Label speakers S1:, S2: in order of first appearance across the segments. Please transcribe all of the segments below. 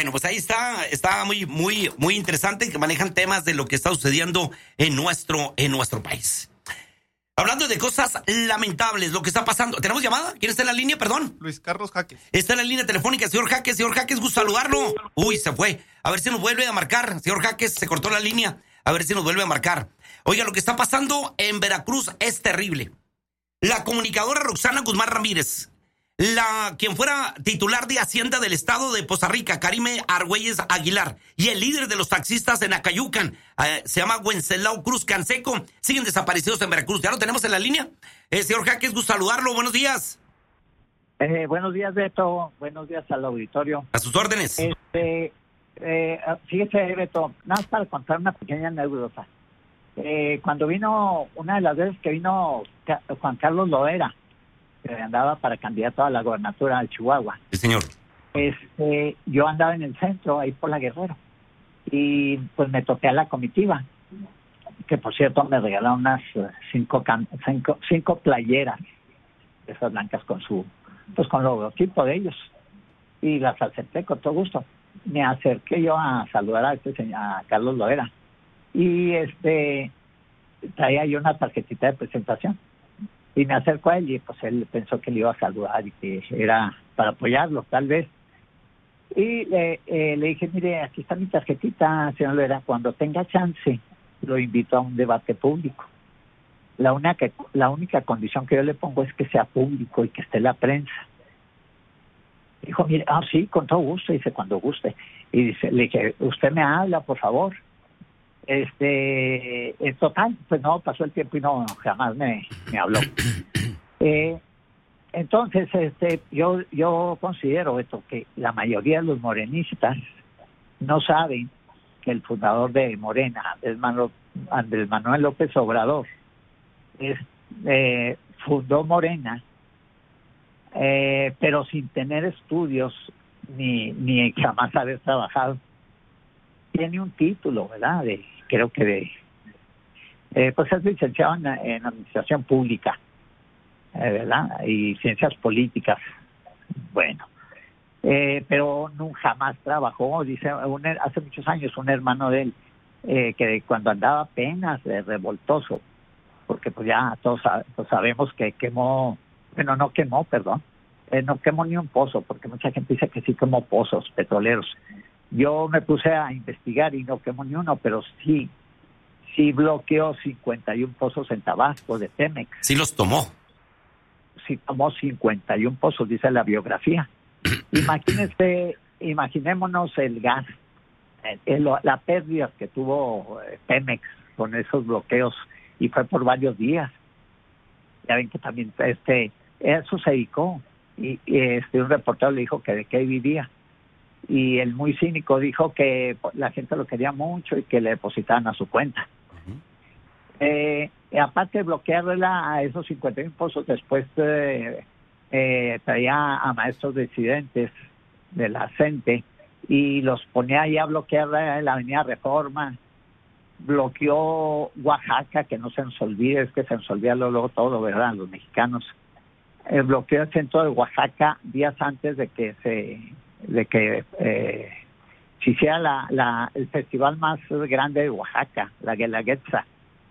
S1: Bueno, pues ahí está muy interesante que manejan temas de lo que está sucediendo en nuestro país. Hablando de cosas lamentables, lo que está pasando. ¿Tenemos llamada? ¿Quién está en la línea? Perdón.
S2: Luis Carlos Jaques.
S1: Está en la línea telefónica, señor Jaques. Señor Jaques, gusto saludarlo. Uy, se fue. A ver si nos vuelve a marcar. Señor Jaques, se cortó la línea. A ver si nos vuelve a marcar. Oiga, lo que está pasando en Veracruz es terrible. La comunicadora Roxana Guzmán Ramírez, quien fuera titular de Hacienda del Estado de Poza Rica, Karime Argüelles Aguilar, y el líder de los taxistas en Acayucan, se llama Wenceslao Cruz Canseco, siguen desaparecidos en Veracruz. ¿Ya lo tenemos en la línea? Señor Jaques, gusto saludarlo. Buenos días.
S3: Buenos días, Beto. Buenos días al auditorio.
S1: A sus órdenes.
S3: Fíjese, Beto, nada más para contar una pequeña anécdota. Cuando vino, una de las veces que vino Juan Carlos Loera, que andaba para candidato a la gobernatura de Chihuahua.
S1: Sí, señor.
S3: Yo andaba en el centro, ahí por la Guerrero, y pues me topé a la comitiva, que por cierto me regalaron unas cinco playeras, esas blancas con con logotipo de ellos, y las acepté con todo gusto. Me acerqué yo a saludar a Carlos Loera, y traía yo una tarjetita de presentación. Y me acerco a él y pues él pensó que le iba a saludar y que era para apoyarlo, tal vez. Y le dije, mire, aquí está mi tarjetita, señor Loera, cuando tenga chance, lo invito a un debate público. La única condición que yo le pongo es que sea público y que esté la prensa. Dijo, mire, sí, con todo gusto, dice, cuando guste. Y le dije, usted me habla, por favor. En total, pues no, pasó el tiempo y no, jamás me habló. Entonces, yo considero esto, que la mayoría de los morenistas no saben que el fundador de Morena, Andrés Manuel López Obrador, fundó Morena, pero sin tener estudios ni jamás haber trabajado. Tiene un título, ¿verdad? Pues es licenciado en Administración Pública, ¿verdad? Y Ciencias Políticas. Bueno, pero jamás trabajó. Dice, hace muchos años un hermano de él, que cuando andaba apenas revoltoso, porque pues ya todos sabemos que quemó, bueno, no quemó, perdón, no quemó ni un pozo, porque mucha gente dice que sí quemó pozos petroleros. Yo me puse a investigar y no quemó ni uno, pero sí bloqueó 51 pozos en Tabasco de Pemex.
S1: Sí los tomó.
S3: Sí tomó 51 pozos, dice la biografía. Imaginémonos el gas, la pérdida que tuvo Pemex con esos bloqueos, y fue por varios días. Ya ven que también eso se dedicó, y un reportero le dijo que de qué vivía. Y el muy cínico dijo que la gente lo quería mucho y que le depositaban a su cuenta. Aparte de bloquearle a esos 51 pozos, después traía a maestros disidentes de la CENTE y los ponía ahí a bloquear la avenida Reforma. Bloqueó Oaxaca, que no se nos olvide, es que se nos olvida luego todo, ¿verdad? Los mexicanos. Bloqueó el centro de Oaxaca días antes de que se hiciera el festival más grande de Oaxaca, la Guelaguetza,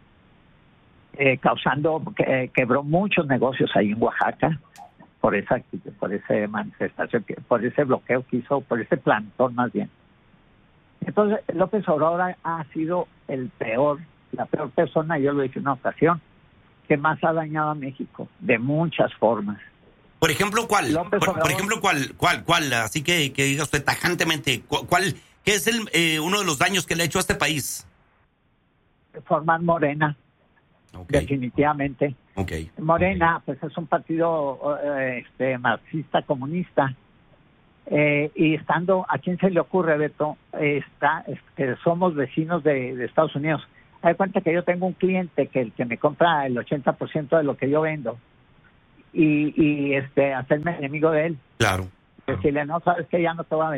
S3: quebró muchos negocios ahí en Oaxaca por esa manifestación, por ese bloqueo que hizo, por ese plantón más bien. Entonces López Obrador ha sido la peor persona, yo lo dije en una ocasión, que más ha dañado a México de muchas formas.
S1: Por ejemplo, ¿cuál? Por ejemplo, ¿cuál? Así que diga usted tajantemente, ¿qué es uno de los daños que le ha hecho a este país?
S3: Formar Morena, definitivamente. Morena, pues es un partido marxista, comunista, y estando, ¿a quién se le ocurre, Beto? Que somos vecinos de Estados Unidos. Hay cuenta que yo tengo un cliente que me compra el 80% de lo que yo vendo, y hacerme enemigo de él.
S1: Claro.
S3: Decirle, no, sabes que ya no te voy a